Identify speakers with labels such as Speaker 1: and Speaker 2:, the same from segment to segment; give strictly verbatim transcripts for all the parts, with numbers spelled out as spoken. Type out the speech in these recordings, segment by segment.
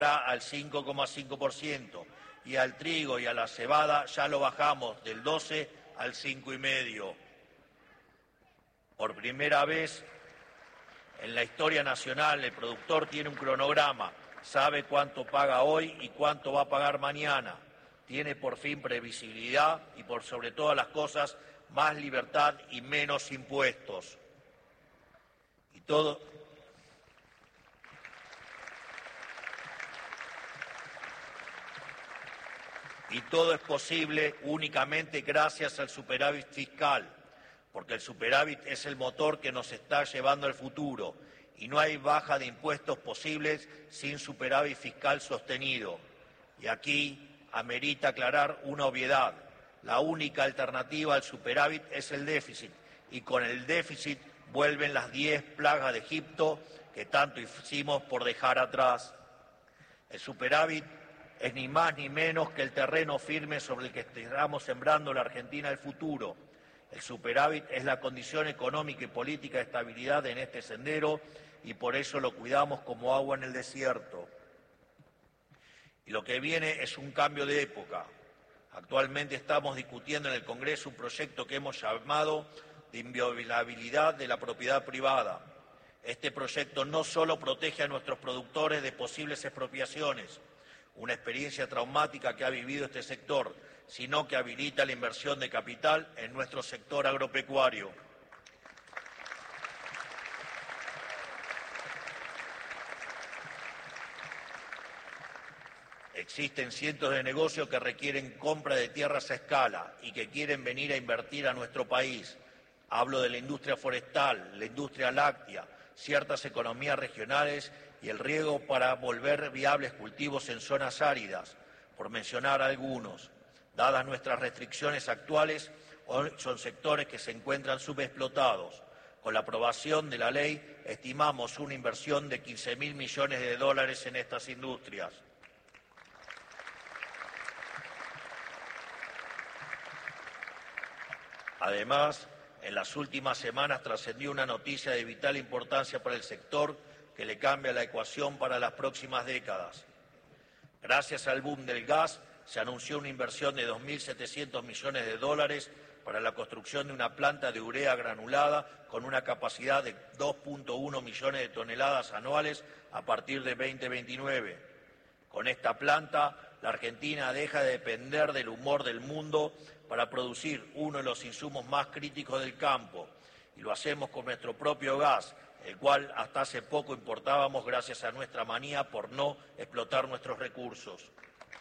Speaker 1: al cinco coma cinco por ciento y al trigo y a la cebada ya lo bajamos del doce al cinco coma cinco por ciento. Por primera vez en la historia nacional el productor tiene un cronograma, sabe cuánto paga hoy y cuánto va a pagar mañana, tiene por fin previsibilidad y por sobre todas las cosas más libertad y menos impuestos. Y todo, y todo es posible únicamente gracias al superávit fiscal, porque el superávit es el motor que nos está llevando al futuro y no hay baja de impuestos posibles sin superávit fiscal sostenido. Y aquí amerita aclarar una obviedad. La única alternativa al superávit es el déficit y con el déficit vuelven las diez plagas de Egipto que tanto hicimos por dejar atrás. El superávit es ni más ni menos que el terreno firme sobre el que estamos sembrando la Argentina del futuro. El superávit es la condición económica y política de estabilidad en este sendero y por eso lo cuidamos como agua en el desierto. Y lo que viene es un cambio de época. Actualmente estamos discutiendo en el Congreso un proyecto que hemos llamado de inviolabilidad de la propiedad privada. Este proyecto no solo protege a nuestros productores de posibles expropiaciones, una experiencia traumática que ha vivido este sector, sino que habilita la inversión de capital en nuestro sector agropecuario. Existen cientos de negocios que requieren compra de tierras a escala y que quieren venir a invertir a nuestro país. Hablo de la industria forestal, la industria láctea, ciertas economías regionales y el riego para volver viables cultivos en zonas áridas, por mencionar algunos. Dadas nuestras restricciones actuales, hoy son sectores que se encuentran subexplotados. Con la aprobación de la ley, estimamos una inversión de quince mil millones de dólares en estas industrias. Además, en las últimas semanas trascendió una noticia de vital importancia para el sector que le cambia la ecuación para las próximas décadas. Gracias al boom del gas, se anunció una inversión de dos mil setecientos millones de dólares para la construcción de una planta de urea granulada con una capacidad de dos punto uno millones de toneladas anuales a partir de dos mil veintinueve. Con esta planta, la Argentina deja de depender del humor del mundo para producir uno de los insumos más críticos del campo, y lo hacemos con nuestro propio gas, el cual hasta hace poco importábamos gracias a nuestra manía por no explotar nuestros recursos.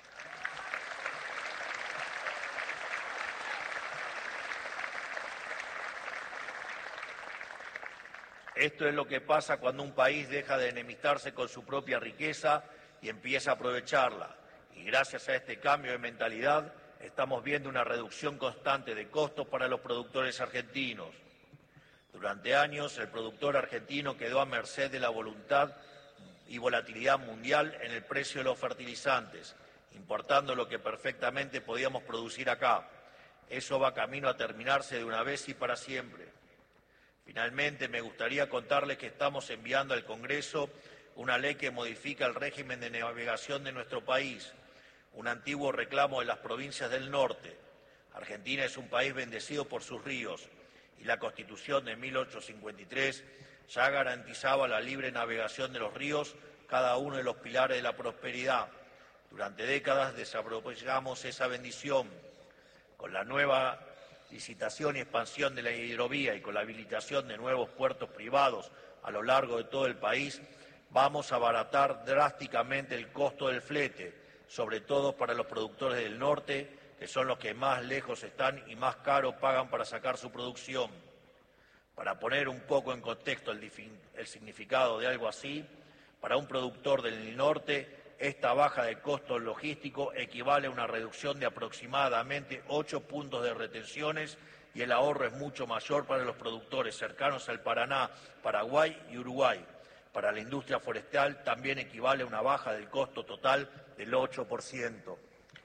Speaker 1: Esto es lo que pasa cuando un país deja de enemistarse con su propia riqueza y empieza a aprovecharla. Y gracias a este cambio de mentalidad estamos viendo una reducción constante de costos para los productores argentinos. Durante años el productor argentino quedó a merced de la voluntad y volatilidad mundial en el precio de los fertilizantes, importando lo que perfectamente podíamos producir acá. Eso va camino a terminarse de una vez y para siempre. Finalmente, me gustaría contarles que estamos enviando al Congreso una ley que modifica el régimen de navegación de nuestro país, un antiguo reclamo de las provincias del norte. Argentina es un país bendecido por sus ríos y la Constitución de mil ochocientos cincuenta y tres ya garantizaba la libre navegación de los ríos, cada uno de los pilares de la prosperidad. Durante décadas desaprovechamos esa bendición. Con la nueva licitación y expansión de la hidrovía y con la habilitación de nuevos puertos privados a lo largo de todo el país, vamos a abaratar drásticamente el costo del flete, sobre todo para los productores del norte, que son los que más lejos están y más caro pagan para sacar su producción. Para poner un poco en contexto el, el significado de algo así, para un productor del norte, esta baja de costo logístico equivale a una reducción de aproximadamente ocho puntos de retenciones y el ahorro es mucho mayor para los productores cercanos al Paraná, Paraguay y Uruguay. Para la industria forestal también equivale a una baja del costo total del ocho por ciento.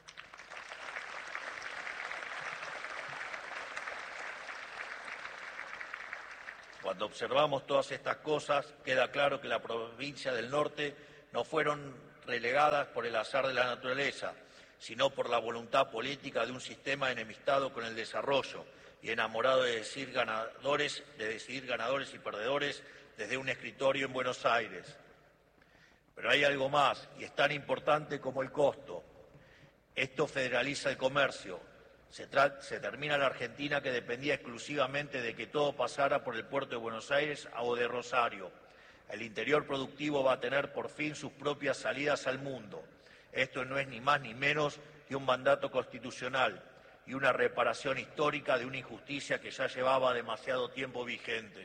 Speaker 1: Cuando observamos todas estas cosas, queda claro que la provincia del norte no fueron relegadas por el azar de la naturaleza, sino por la voluntad política de un sistema enemistado con el desarrollo y enamorado de decidir ganadores, de decidir ganadores y perdedores desde un escritorio en Buenos Aires. Pero hay algo más, y es tan importante como el costo. Esto federaliza el comercio. Se, se termina la Argentina que dependía exclusivamente de que todo pasara por el puerto de Buenos Aires o de Rosario. El interior productivo va a tener por fin sus propias salidas al mundo. Esto no es ni más ni menos que un mandato constitucional y una reparación histórica de una injusticia que ya llevaba demasiado tiempo vigente.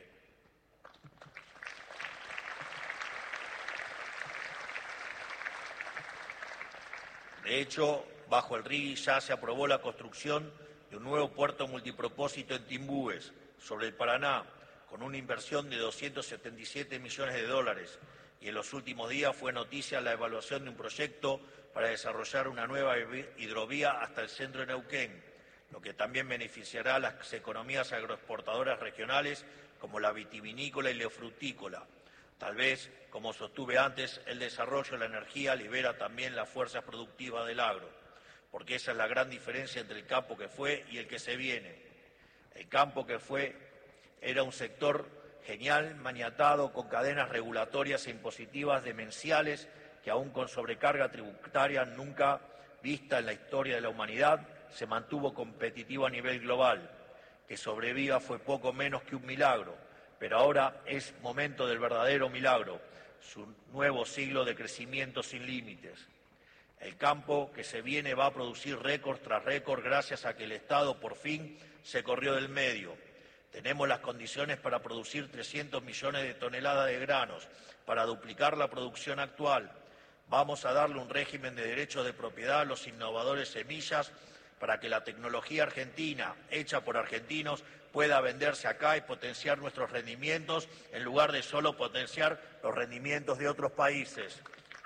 Speaker 1: De hecho, bajo el R I G I ya se aprobó la construcción de un nuevo puerto multipropósito en Timbúes, sobre el Paraná, con una inversión de doscientos setenta y siete millones de dólares. Y en los últimos días fue noticia la evaluación de un proyecto para desarrollar una nueva hidrovía hasta el centro de Neuquén, lo que también beneficiará a las economías agroexportadoras regionales como la vitivinícola y la frutícola. Tal vez, como sostuve antes, el desarrollo de la energía libera también las fuerzas productivas del agro, porque esa es la gran diferencia entre el campo que fue y el que se viene. El campo que fue era un sector genial, maniatado, con cadenas regulatorias e impositivas demenciales que aún con sobrecarga tributaria nunca vista en la historia de la humanidad, se mantuvo competitivo a nivel global. Que sobreviva fue poco menos que un milagro, pero ahora es momento del verdadero milagro, su nuevo siglo de crecimiento sin límites. El campo que se viene va a producir récord tras récord gracias a que el Estado por fin se corrió del medio. Tenemos las condiciones para producir trescientos millones de toneladas de granos, para duplicar la producción actual. Vamos a darle un régimen de derechos de propiedad a los innovadores semillas para que la tecnología argentina, hecha por argentinos, pueda venderse acá y potenciar nuestros rendimientos en lugar de solo potenciar los rendimientos de otros países.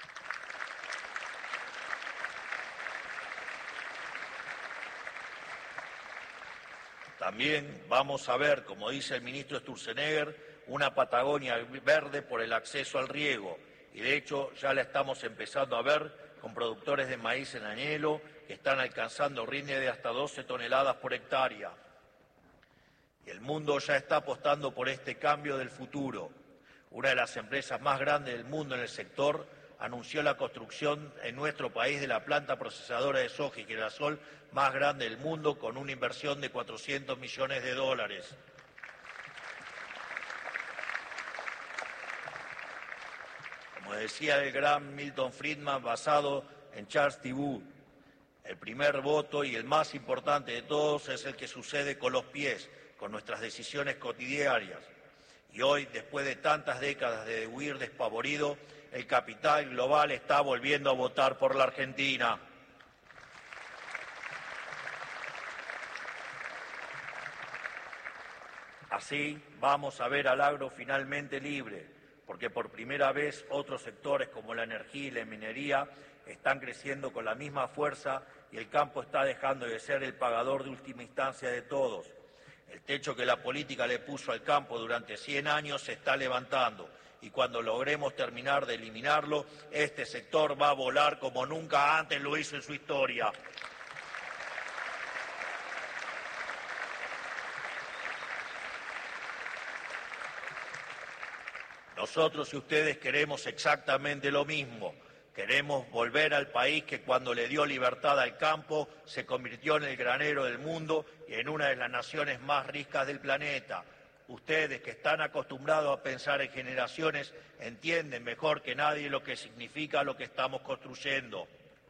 Speaker 1: También vamos a ver, como dice el ministro Sturzenegger, una Patagonia verde por el acceso al riego. Y de hecho ya la estamos empezando a ver con productores de maíz en añelo que están alcanzando rinde de hasta doce toneladas por hectárea. Y el mundo ya está apostando por este cambio del futuro. Una de las empresas más grandes del mundo en el sector anunció la construcción en nuestro país de la planta procesadora de soja y girasol más grande del mundo con una inversión de cuatrocientos millones de dólares. Como decía el gran Milton Friedman, basado en Charles Thibault, el primer voto y el más importante de todos es el que sucede con los pies, con nuestras decisiones cotidianas. Y hoy, después de tantas décadas de huir despavorido, el capital global está volviendo a votar por la Argentina. Así vamos a ver al agro finalmente libre, porque por primera vez otros sectores como la energía y la minería están creciendo con la misma fuerza y el campo está dejando de ser el pagador de última instancia de todos. El techo que la política le puso al campo durante cien años se está levantando y cuando logremos terminar de eliminarlo, este sector va a volar como nunca antes lo hizo en su historia. Nosotros y ustedes queremos exactamente lo mismo. Queremos volver al país que cuando le dio libertad al campo se convirtió en el granero del mundo y en una de las naciones más ricas del planeta. Ustedes que están acostumbrados a pensar en generaciones entienden mejor que nadie lo que significa lo que estamos construyendo.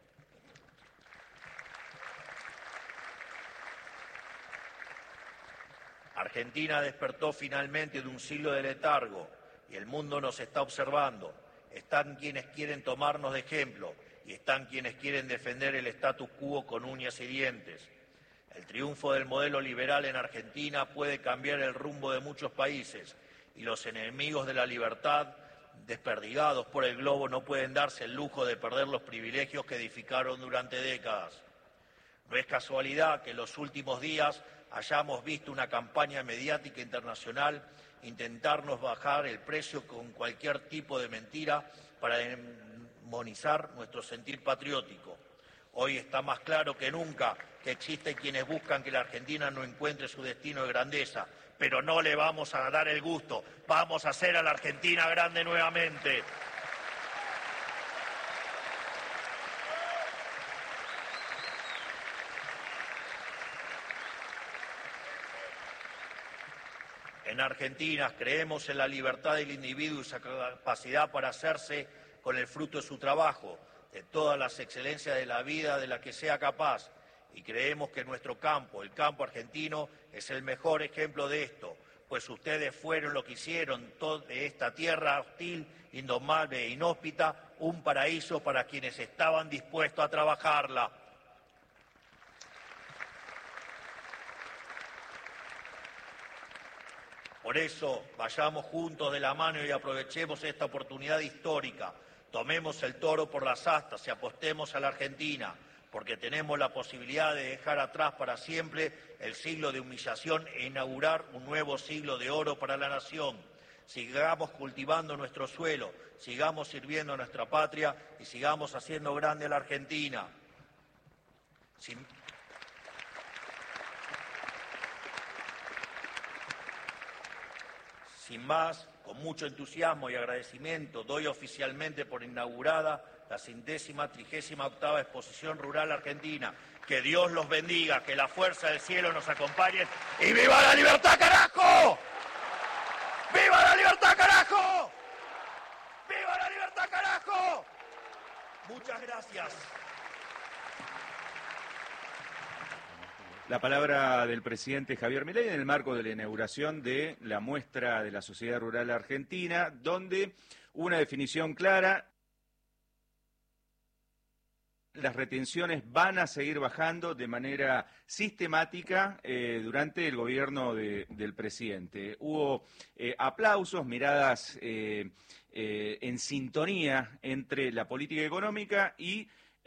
Speaker 1: Argentina despertó finalmente de un siglo de letargo y el mundo nos está observando. Están quienes quieren tomarnos de ejemplo y están quienes quieren defender el status quo con uñas y dientes. El triunfo del modelo liberal en Argentina puede cambiar el rumbo de muchos países y los enemigos de la libertad, desperdigados por el globo, no pueden darse el lujo de perder los privilegios que edificaron durante décadas. No es casualidad que en los últimos días hayamos visto una campaña mediática internacional intentarnos bajar el precio con cualquier tipo de mentira para armonizar nuestro sentir patriótico. Hoy está más claro que nunca que existen quienes buscan que la Argentina no encuentre su destino de grandeza, pero no le vamos a dar el gusto. Vamos a hacer a la Argentina grande nuevamente. En Argentina creemos en la libertad del individuo y su capacidad para hacerse con el fruto de su trabajo, de todas las excelencias de la vida de la que sea capaz. Y creemos que nuestro campo, el campo argentino, es el mejor ejemplo de esto, pues ustedes fueron lo que hicieron de esta tierra hostil, indomable e inhóspita, un paraíso para quienes estaban dispuestos a trabajarla. Por eso, vayamos juntos de la mano y aprovechemos esta oportunidad histórica. Tomemos el toro por las astas y apostemos a la Argentina, porque tenemos la posibilidad de dejar atrás para siempre el siglo de humillación e inaugurar un nuevo siglo de oro para la nación. Sigamos cultivando nuestro suelo, sigamos sirviendo a nuestra patria y sigamos haciendo grande a la Argentina. Sin... Sin más, con mucho entusiasmo y agradecimiento, doy oficialmente por inaugurada la centésima trigésima octava Exposición Rural Argentina. Que Dios los bendiga, que la fuerza del cielo nos acompañe y ¡viva la libertad, carajo! ¡Viva la libertad, carajo! ¡Viva la libertad, carajo! Muchas gracias.
Speaker 2: La palabra del presidente Javier Milei en el marco de la inauguración de la muestra de la Sociedad Rural Argentina, donde una definición clara: las retenciones van a seguir bajando de manera sistemática eh, durante el gobierno de, del presidente. Hubo eh, aplausos, miradas eh, eh, en sintonía entre la política económica y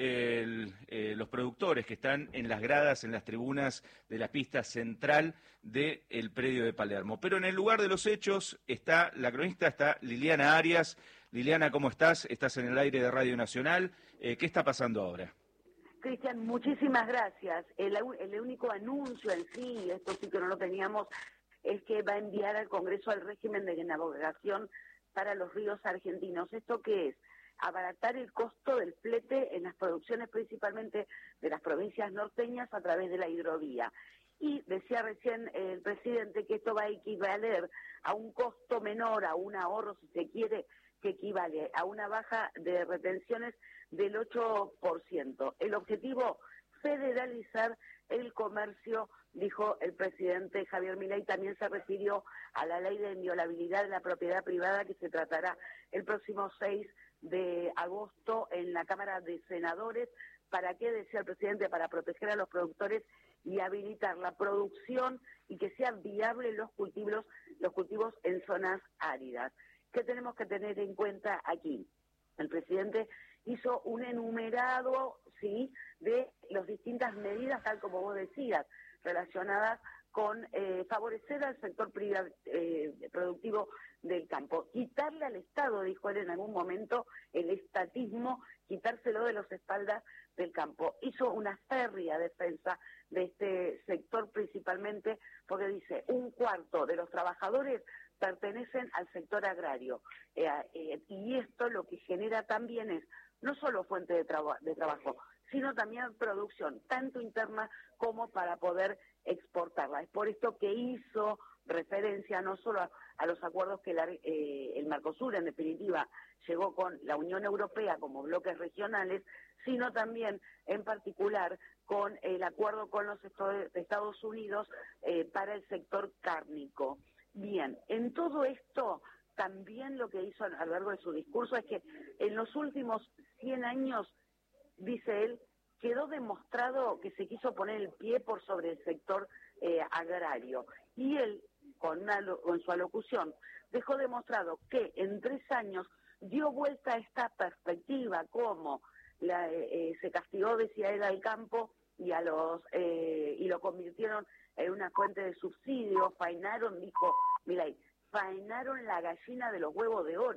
Speaker 2: El, eh, los productores que están en las gradas, en las tribunas de la pista central del predio de Palermo. Pero en el lugar de los hechos está la cronista, está Liliana Arias. Liliana, ¿cómo estás? Estás en el aire de Radio Nacional. Eh, ¿Qué está pasando ahora?
Speaker 3: Cristian, muchísimas gracias. El, el único anuncio en sí, esto sí que no lo teníamos, es que va a enviar al Congreso el régimen de navegación para los ríos argentinos. ¿Esto qué es? Abaratar el costo del flete en las producciones principalmente de las provincias norteñas a través de la hidrovía. Y decía recién el presidente que esto va a equivaler a un costo menor, a un ahorro, si se quiere, que equivale a una baja de retenciones del ocho por ciento. El objetivo, federalizar el comercio, dijo el presidente Javier Milei. También se refirió a la ley de inviolabilidad de la propiedad privada que se tratará el próximo seis de agosto en la Cámara de Senadores. ¿Para qué? Decía el presidente, para proteger a los productores y habilitar la producción y que sean viables los cultivos, los cultivos en zonas áridas. ¿Qué tenemos que tener en cuenta aquí? El presidente hizo un enumerado, sí, de las distintas medidas, tal como vos decías, relacionadas con eh, favorecer al sector privado, eh, productivo del campo. Quitarle al Estado, dijo él en algún momento, el estatismo, quitárselo de las espaldas del campo. Hizo una férrea defensa de este sector principalmente porque dice, un cuarto de los trabajadores pertenecen al sector agrario. Eh, eh, y esto lo que genera también es no solo fuente de, traba- de trabajo, sino también producción, tanto interna como para poder exportarla. Es por esto que hizo referencia no solo a, a los acuerdos que la, eh, el Mercosur, en definitiva, llegó con la Unión Europea como bloques regionales, sino también, en particular, con el acuerdo con los Estados Unidos eh, para el sector cárnico. Bien, en todo esto, también lo que hizo a lo largo de su discurso es que en los últimos cien años, dice él, quedó demostrado que se quiso poner el pie por sobre el sector eh, agrario. Y él, con, una, con su alocución, dejó demostrado que en tres años dio vuelta a esta perspectiva, como la, eh, se castigó, decía él, al campo y a los eh, y lo convirtieron en una fuente de subsidio, faenaron, dijo Milei, faenaron la gallina de los huevos de oro,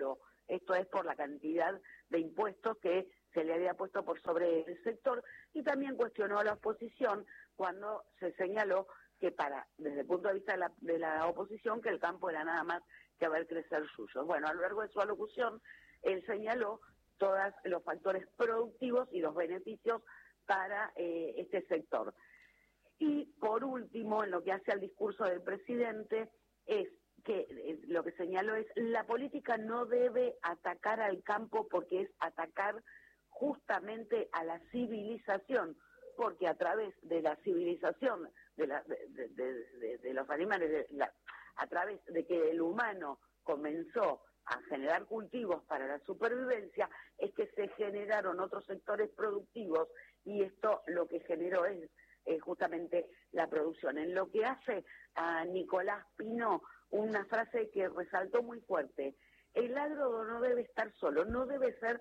Speaker 3: esto es por la cantidad de impuestos que se le había puesto por sobre el sector, y también cuestionó a la oposición cuando se señaló que para, desde el punto de vista de la, de la oposición, que el campo era nada más que ver crecer suyo. Bueno, a lo largo de su alocución, él señaló todos los factores productivos y los beneficios para eh, este sector. Y por último, en lo que hace al discurso del presidente, es que eh, lo que señaló es la política no debe atacar al campo porque es atacar justamente a la civilización, porque a través de la civilización de, la, de, de, de, de los animales, de la, a través de que el humano comenzó a generar cultivos para la supervivencia, es que se generaron otros sectores productivos, y esto lo que generó es eh, justamente la producción. En lo que hace a Nicolás Pino, una frase que resaltó muy fuerte: el agro no debe estar solo, no debe ser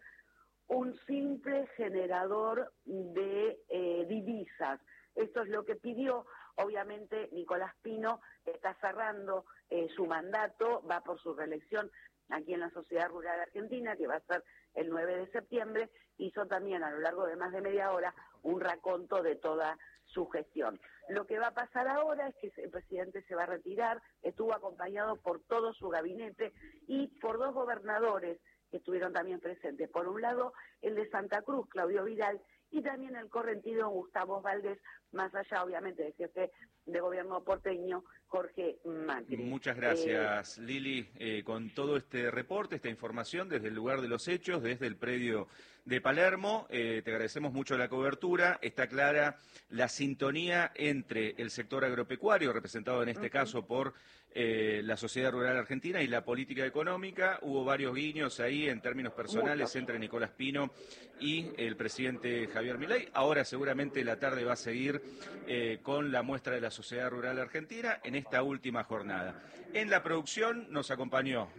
Speaker 3: un simple generador de eh, divisas. Esto es lo que pidió. Obviamente Nicolás Pino está cerrando eh, su mandato, va por su reelección aquí en la Sociedad Rural Argentina, que va a ser el nueve de septiembre, hizo también a lo largo de más de media hora un raconto de toda su gestión. Lo que va a pasar ahora es que el presidente se va a retirar, estuvo acompañado por todo su gabinete y por dos gobernadores que estuvieron también presentes. Por un lado, el de Santa Cruz, Claudio Vidal, y también el correntino Gustavo Valdés, más allá, obviamente, del jefe de gobierno porteño, Jorge Macri.
Speaker 2: Muchas gracias, eh, Lili, eh, con todo este reporte, esta información desde el lugar de los hechos, desde el predio de Palermo. Eh, te agradecemos mucho la cobertura. Está clara la sintonía entre el sector agropecuario, representado en este uh-huh. caso por eh, la Sociedad Rural Argentina, y la política económica. Hubo varios guiños ahí en términos personales Mucho. entre Nicolás Pino y el presidente Javier Milei. Ahora seguramente la tarde va a seguir eh, con la muestra de la Sociedad Rural Argentina en esta última jornada. En la producción nos acompañó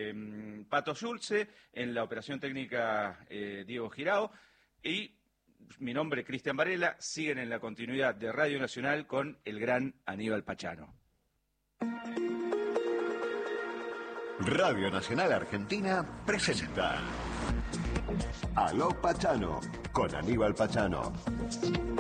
Speaker 2: eh, Pato Schulze, en la operación técnica eh, Diego Girao, y mi nombre es Cristian Varela. Siguen en la continuidad de Radio Nacional con el gran Aníbal Pachano.
Speaker 4: Radio Nacional Argentina presenta Aló Pachano con Aníbal Pachano.